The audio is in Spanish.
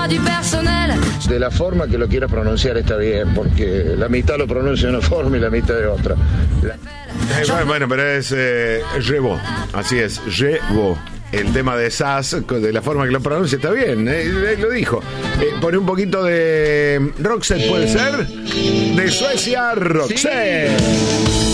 De la forma que lo quieras pronunciar está bien, porque la mitad lo pronuncia de una forma y la mitad de otra. Bueno, pero es Revo, así es, Revo. El tema de Sass, de la forma que lo pronuncia, está bien, él lo dijo. Pone un poquito de Roxette, ¿puede ser? De Suecia, Roxette. Sí.